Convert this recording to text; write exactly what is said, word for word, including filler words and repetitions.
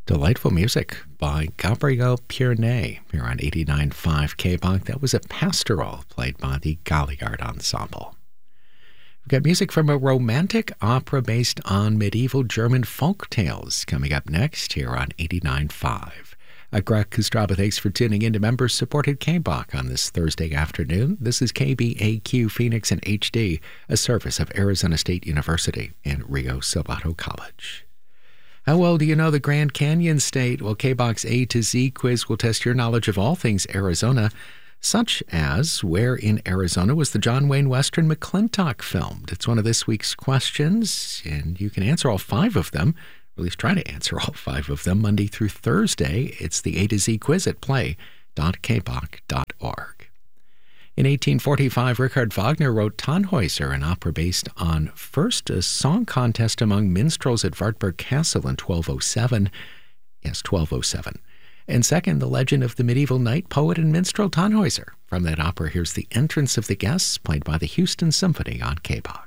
Delightful music by Gabriel Pierné here on eighty-nine point five K B O C. That was a pastoral played by the Galliard Ensemble. We've got music from a romantic opera based on medieval German folk tales coming up next here on eighty-nine point five. Uh, Greg Kostraba, thanks for tuning in to members-supported K B O C on this Thursday afternoon. This is K B A Q Phoenix in H D, a service of Arizona State University and Rio Salvato College. How well do you know the Grand Canyon State? Well, K B O C's A to Z quiz will test your knowledge of all things Arizona, such as where in Arizona was the John Wayne Western McClintock filmed? It's one of this week's questions, and you can answer all five of them, or at least try to answer all five of them, Monday through Thursday. It's the A to Z quiz at play dot k b o c dot org. In eighteen forty-five, Richard Wagner wrote Tannhäuser, an opera based on, first, a song contest among minstrels at Wartburg Castle in twelve oh seven. Yes, twelve oh seven. And second, the legend of the medieval knight, poet, and minstrel Tannhäuser. From that opera, here's The Entrance of the Guests, played by the Houston Symphony on K B O C.